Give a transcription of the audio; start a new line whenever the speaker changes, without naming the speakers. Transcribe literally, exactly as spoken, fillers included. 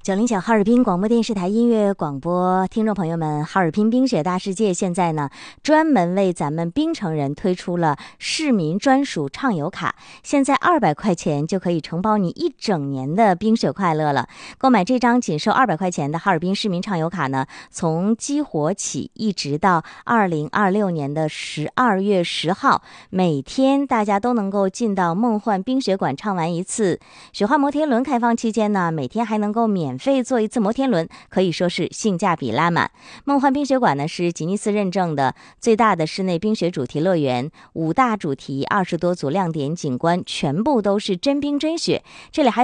九零九哈尔滨广播电视台音乐广播，听众朋友们，哈尔滨冰雪大世界现在呢专门为咱们冰城人推出了市民专属畅游卡，现在二百块钱就可以承包你一整年的冰雪快乐了。购买这张仅售二百块钱的哈尔滨市民畅游卡呢，从激活起一直到二零二六年的十二月十号，每天大家都能够进到梦幻冰雪馆畅玩一次。雪花摩天轮开放期间呢，每天还能够免费坐一次摩天轮，可以说是性价比拉满。梦幻冰雪馆呢是吉尼斯认证的最大的室内冰雪主题乐园，五大主题，二十多组亮点景观，全部都是真冰真雪。这里还有